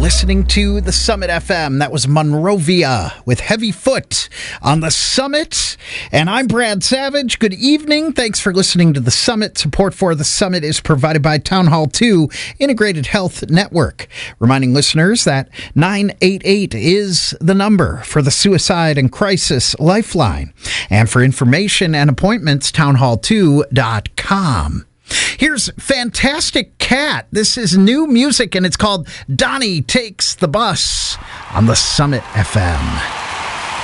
listening to the Summit FM. That was Monrovia with Heavy Foot on the Summit. And I'm Brad Savage. Good evening. Thanks for listening to the Summit. Support for the Summit is provided by Town Hall 2 Integrated Health Network. Reminding listeners that 988 is the number for the Suicide and Crisis Lifeline. And for information and appointments, townhall2.com. Here's Fantastic Cat. This is new music, and it's called Donnie Takes the Bus on the Summit FM.